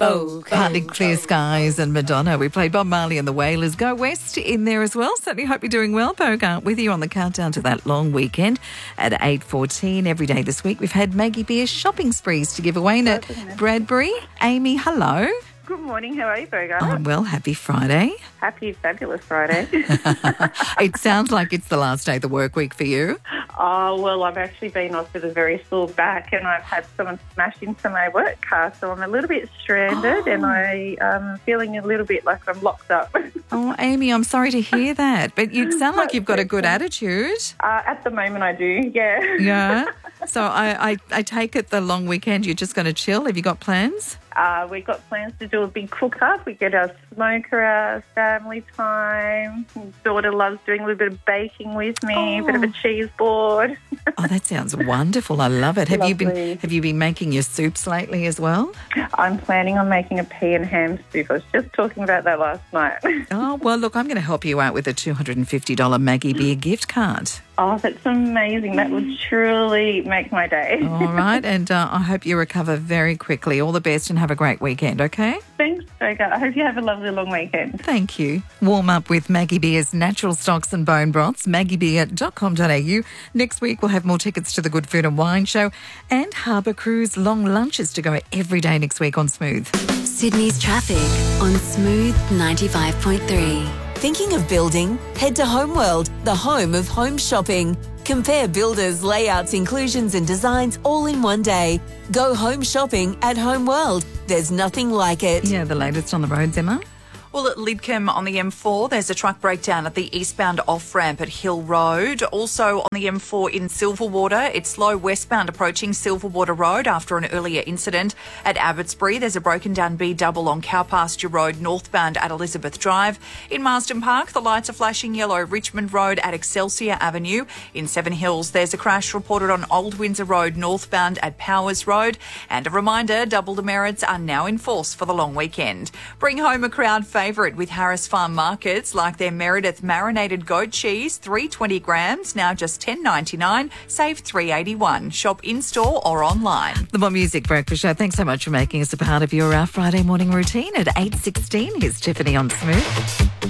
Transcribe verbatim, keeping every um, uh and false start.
Bo, Hardly Clear Skies and Madonna. We played Bob Marley and the Wailers. Go West in there as well. Certainly hope you're doing well. Bogart with you on the countdown to that long weekend at eight fourteen. Every day this week we've had Maggie Beer's shopping sprees to give away at Bradbury. Amy, hello. Good morning. How are you, Bogart? Oh, well, happy Friday. Happy, fabulous Friday. It sounds like it's the last day of the work week for you. Oh, well, I've actually been off with a very sore back and I've had someone smash into my work car, so I'm a little bit stranded oh. and I am feeling a little bit like I'm locked up. Oh, Amy, I'm sorry to hear that, but you sound like you've got a good attitude. Uh, at the moment I do, yeah. Yeah. So I, I, I take it the long weekend you're just going to chill. Have you got plans? Uh, we've got plans to do a big cook-up. We get our smoker out, family time. Daughter loves doing a little bit of baking with me, oh. a bit of a cheese board. Oh, that sounds wonderful. I love it. Have Lovely. you been Have you been making your soups lately as well? I'm planning on making a pea and ham soup. I was just talking about that last night. Oh, well, look, I'm going to help you out with a two hundred fifty dollars Maggie Beer gift card. Oh, that's amazing. That would truly make my day. All right, and uh, I hope you recover very quickly. All the best and have a great weekend, okay? Thanks, Bogart. I hope you have a lovely long weekend. Thank you. Warm up with Maggie Beer's natural stocks and bone broths, maggie beer dot com dot a u. Next week we'll have more tickets to the Good Food and Wine Show and Harbour Cruise long lunches to go every day next week on Smooth. Sydney's traffic on Smooth ninety-five point three. Thinking of building? Head to Homeworld, the home of home shopping. Compare builders, layouts, inclusions and designs all in one day. Go home shopping at Homeworld. There's nothing like it. Yeah, the latest on the roads, Emma. Well, at Lidcombe on the M four, there's a truck breakdown at the eastbound off-ramp at Hill Road. Also on the M four in Silverwater, it's slow westbound approaching Silverwater Road after an earlier incident. At Abbotsbury, there's a broken down B-double on Cowpasture Road northbound at Elizabeth Drive. In Marsden Park, the lights are flashing yellow Richmond Road at Excelsior Avenue. In Seven Hills, there's a crash reported on Old Windsor Road northbound at Powers Road. And a reminder, double demerits are now in force for the long weekend. Bring home a crowd favourite with Harris Farm Markets, like their Meredith marinated goat cheese, three hundred twenty grams, now just ten ninety-nine, save three eighty-one. Shop in-store or online. The More Music Breakfast Show. Thanks so much for making us a part of your uh, Friday morning routine at eight sixteen. Here's Tiffany on Smooth.